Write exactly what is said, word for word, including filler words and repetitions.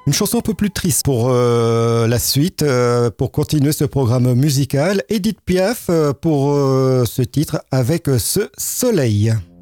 Une chanson un peu plus triste pour euh, la suite, euh, pour continuer ce programme musical. Édith Piaf euh, pour euh, ce titre avec ce soleil.